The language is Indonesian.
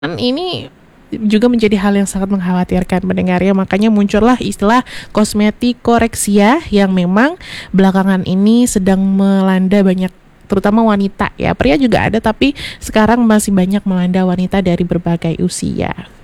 Ini juga menjadi hal yang sangat mengkhawatirkan pendengar ya, makanya muncullah istilah kosmetikoreksia yang memang belakangan ini sedang melanda banyak, terutama wanita ya. Pria juga ada, tapi sekarang masih banyak melanda wanita dari berbagai usia.